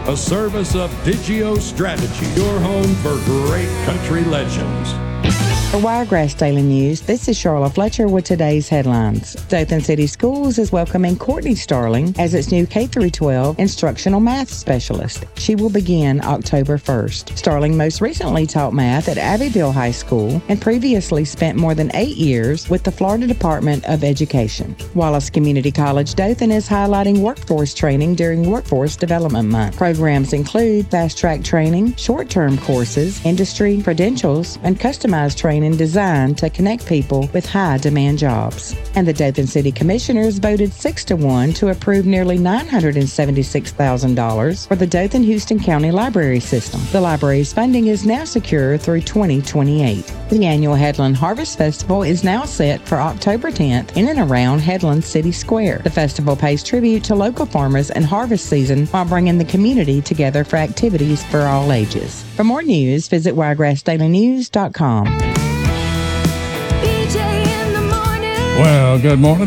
a service of Digio Strategy, your home for great country legends. For Wiregrass Daily News, this is Charla Fletcher with today's headlines. Dothan City Schools is welcoming Courtney Starling as its new K-12 instructional math specialist. She will begin October 1st. Starling most recently taught math at Abbeville High School and previously spent more than 8 years with the Florida Department of Education. Wallace Community College Dothan is highlighting workforce training during Workforce Development Month. Programs include fast-track training, short-term courses, industry credentials, and customized training designed to connect people with high-demand jobs. And the Dothan City Commissioners voted 6-1 to approve nearly $976,000 for the Dothan-Houston County Library System. The library's funding is now secure through 2028. The annual Headland Harvest Festival is now set for October 10th in and around Headland City Square. The festival pays tribute to local farmers and harvest season while bringing the community together for activities for all ages. For more news, visit wiregrassdailynews.com. Well, good morning.